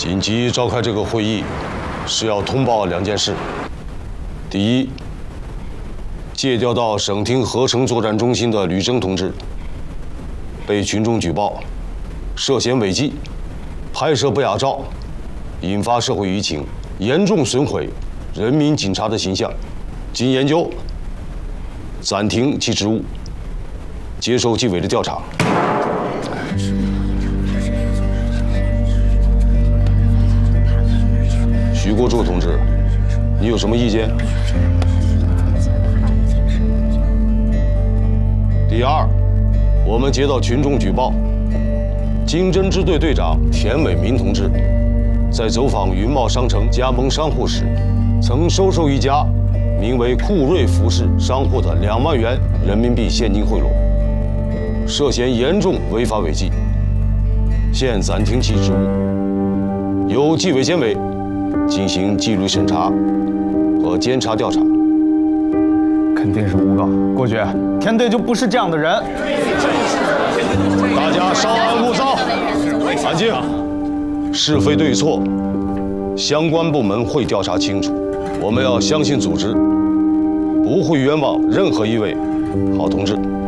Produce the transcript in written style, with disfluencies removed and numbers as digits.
紧急召开这个会议，是要通报2件事。第一，借调到省厅合成作战中心的吕征同志，被群众举报涉嫌违纪、拍摄不雅照，引发社会舆情，严重损毁人民警察的形象。经研究，暂停其职务，接受纪委的调查。徐国柱同志，你有什么意见？第二，我们接到群众举报，经侦支队队长田伟民同志在走访云茂商城加盟商户时，曾收受一家名为酷瑞服饰商户的2万元人民币现金贿赂，涉嫌严重违法违纪，现暂停其职务，由纪委监委进行纪律审查和监察调查。 肯定是诬告，郭局，田队就不是这样的人。 大家稍安勿躁，安静。是非对错，相关部门会调查清楚。我们要相信组织，不会冤枉任何一位好同志。